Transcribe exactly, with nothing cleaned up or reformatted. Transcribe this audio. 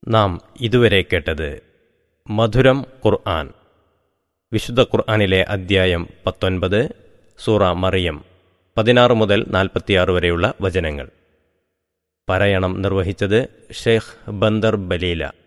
നാം ഇതുവരെ കേട്ടത് മധുരം ഖുർആൻ. വിശുദ്ധ ഖുർആനിലെ അദ്ധ്യായം പത്തൊൻപത്, സൂറ മറിയം, പതിനാറ് മുതൽ നാൽപ്പത്തിയാറ് വരെയുള്ള വചനങ്ങൾ. പാരായണം നിർവഹിച്ചത് ഷെയ്ഖ് ബന്ദർ ബലീല.